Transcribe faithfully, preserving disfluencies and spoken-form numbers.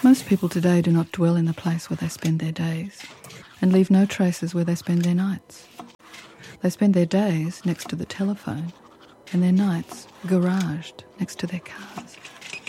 Most people today do not dwell in the place where they spend their days and leave no traces where they spend their nights. They spend their days next to the telephone and their nights garaged next to their cars.